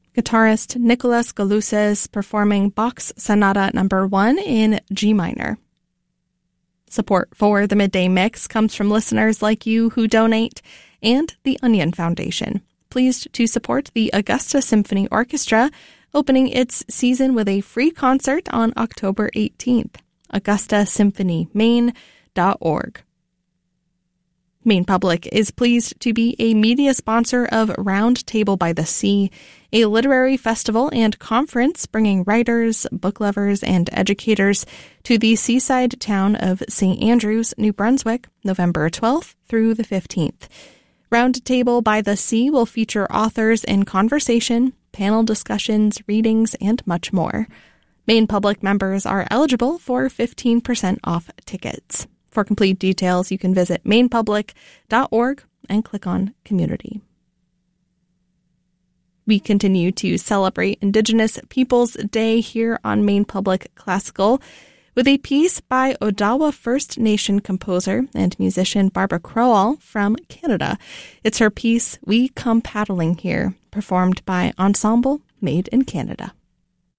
Guitarist Nicholas Galuses performing Bach's Sonata No. 1 in G minor. Support for the Midday Mix comes from listeners like you who donate and the Onion Foundation. Pleased to support the Augusta Symphony Orchestra, opening its season with a free concert on October 18th. AugustaSymphonyMaine.org. Maine Public is pleased to be a media sponsor of Round Table by the Sea, a literary festival and conference bringing writers, book lovers, and educators to the seaside town of St. Andrews, New Brunswick, November 12th through the 15th. Round Table by the Sea will feature authors in conversation, panel discussions, readings, and much more. Maine Public members are eligible for 15% off tickets. For complete details, you can visit mainepublic.org and click on Community. We continue to celebrate Indigenous Peoples Day here on Maine Public Classical with a piece by Odawa First Nation composer and musician Barbara Crowell from Canada. It's her piece, We Come Paddling Here, performed by Ensemble Made in Canada.